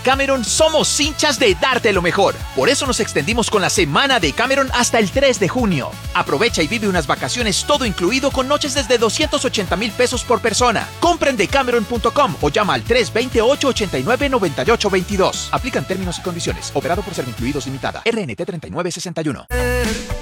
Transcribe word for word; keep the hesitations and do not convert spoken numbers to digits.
Cameron somos hinchas de darte lo mejor. Por eso nos extendimos con la semana de Cameron hasta el tres de junio. Aprovecha y vive unas vacaciones todo incluido con noches desde doscientos ochenta mil pesos por persona. Compren de Cameron punto com o llama al tres dos ocho, ocho nueve, nueve ocho dos dos. Aplican términos y condiciones. Operado por Servincluidos Limitada. R N T treinta y nueve sesenta y uno.